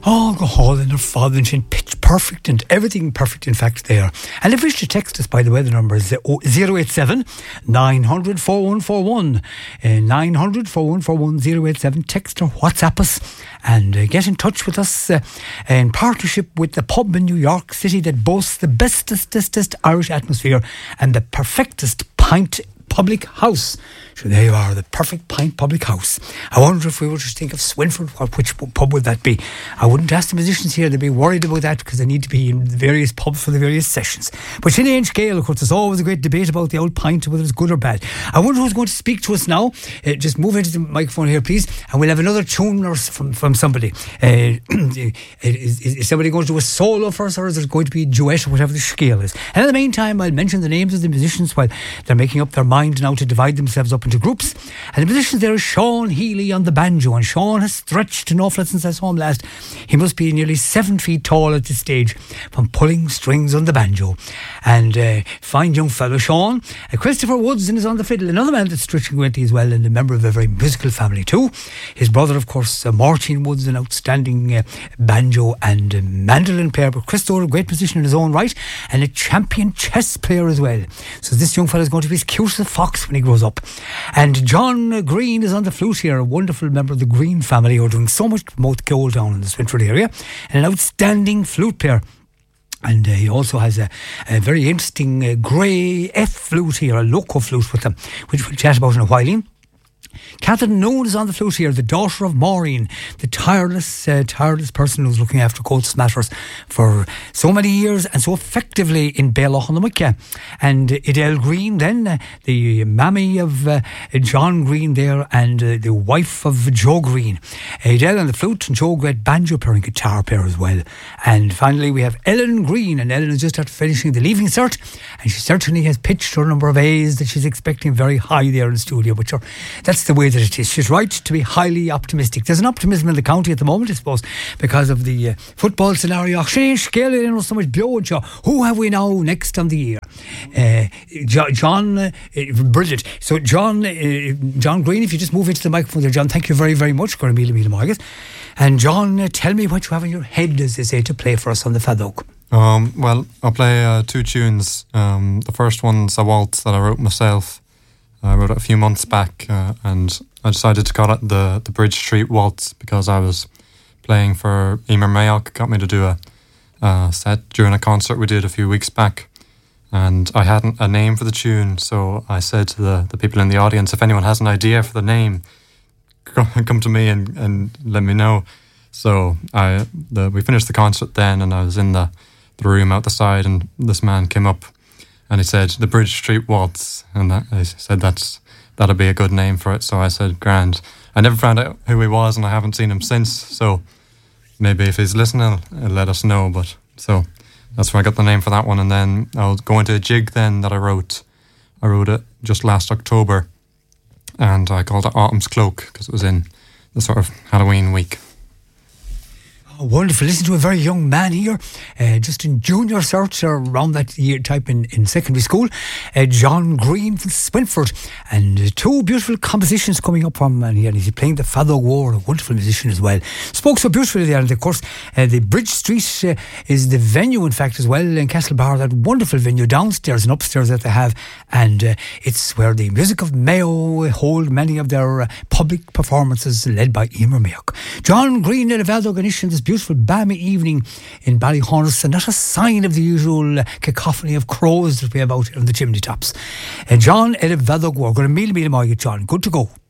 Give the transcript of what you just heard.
Oh, go hall and their father and pitch perfect and everything perfect in fact there. And if you wish to text us, by the way, the number is 087 900 4141 900 4141 087. Text or WhatsApp us and get in touch with us in partnership with the pub in New York City that boasts the bestest Irish atmosphere and the perfectest pint public house. So there you are, the perfect pint public house. I wonder if we were to think of Swinford, which pub would that be? I wouldn't ask the musicians here, they'd be worried about that because they need to be in the various pubs for the various sessions. But in Inch Gale, of course, there's always a great debate about the old pint, whether it's good or bad. I wonder who's going to speak to us now. Just move into the microphone here, please, and we'll have another tune from somebody. Is somebody going to do a solo first, or is there going to be a duet or whatever the scale is? And in the meantime, I'll mention the names of the musicians while they're making up their mind now to divide themselves up into groups. And the musicians there is Sean Healy on the banjo, and Sean has stretched an awful lot since I saw him last. He must be nearly 7 feet tall at this stage from pulling strings on the banjo. And fine young fellow Sean. Christopher Woodson is on the fiddle, another man that's stretching greatly as well, and a member of a very musical family too. His brother, of course, Martin Woods, an outstanding banjo and mandolin player, but Christopher, a great musician in his own right, and a champion chess player as well. So this young fellow is going to be as cute as a fox when he grows up. And John Green is on the flute here, a wonderful member of the Green family who are doing so much to promote gold down in the Swinford area, and an outstanding flute player. And he also has a very interesting grey F flute here, a loco flute with them, which we'll chat about in a while. Catherine Noon is on the flute here, the daughter of Maureen, the tireless person who's looking after Colts matters for so many years and so effectively in Bailoch on the Wickea. And Idel Green then, the mammy of John Green there, and the wife of Joe Green. Idel on the flute, and Joe, great banjo player and guitar player as well. And finally we have Ellen Green, and Ellen is just after finishing the Leaving Cert, and she certainly has pitched her number of A's that she's expecting very high there in the studio, but sure, that's the way that it is. She's right to be highly optimistic. There's an optimism in the county at the moment, I suppose, because of the football scenario. So much beyond. Who have we now next on the year? John, brilliant. So John Green, if you just move into the microphone there, John, thank you very, very much. And John, tell me what you have in your head, as they say, to play for us on the Fadog. Well, I'll play 2 tunes. The first one's a waltz that I wrote myself. I wrote it a few months back, and I decided to call it the Bridge Street Waltz because I was playing for Emer Mayock. Got me to do a set during a concert we did a few weeks back, and I hadn't a name for the tune, so I said to the people in the audience, if anyone has an idea for the name, come to me and let me know. So we finished the concert then, and I was in the room out the side, and this man came up and he said, the Bridge Street Waltz, and I said that'll be a good name for it. So I said, grand. I never found out who he was, and I haven't seen him since, so maybe if he's listening, he'll let us know. But so that's where I got the name for that one. And then I'll go into a jig then that I wrote it just last October, and I called it Autumn's Cloak because it was in the sort of Halloween week. Oh, wonderful. Listen to a very young man here, just in junior cert or around that year type in secondary school, John Green from Swinford, and 2 beautiful compositions coming up from, and he's playing the Fadog War, a wonderful musician as well. Spoke so beautifully there, and of course the Bridge Street is the venue in fact as well in Castlebar, that wonderful venue downstairs and upstairs that they have, and it's where the Music of Mayo hold many of their public performances led by Emer Mayock. John Green and a Fadog Initiative, this beautiful balmy evening in Ballyhonus, and not a sign of the usual cacophony of crows that we have out on the chimney tops. John Elif Vadog, we're going to meal John. Good to go.